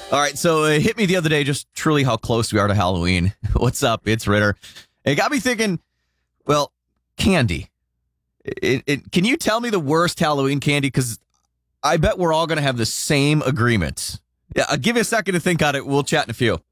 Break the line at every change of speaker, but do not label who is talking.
All right, so it hit me the other day just truly how close we are to Halloween. What's up? It's Ritter. It got me thinking, well, candy. Can you tell me the worst Halloween candy? Because I bet we're all going to have the same agreement. Yeah, I'll give you a second to think on it. We'll chat in a few.